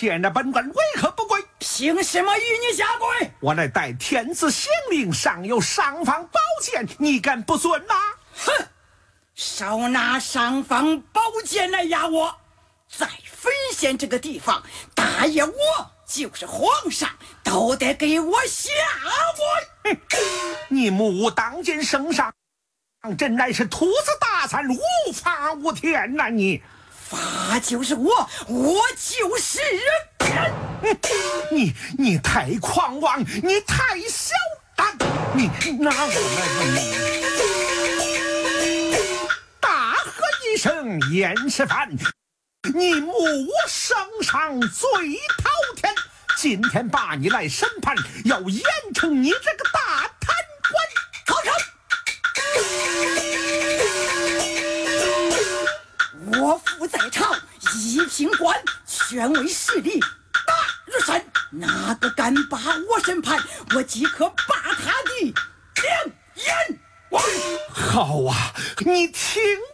天的本官为何不跪？ 凭什么与你下跪？ 我乃代天子行令，上有尚方宝剑，你敢不尊吗？ 哼！少拿尚方宝剑来压我！在汾县这个地方，大爷我就是皇上，都得给我下跪！ 你目当见圣上，真乃是兔子大餐，无法无天呐！ 法就是我就是人！ 你太狂妄，你太嚣张，你拿我来！大喝一声严世蕃，你目无圣上最滔天，今天把你来审判，要严惩你这个大贪官！ 考场，我父在朝，一品官，权威势力大如山，哪个敢把我审判，我即可把他的两眼！ 好啊，你听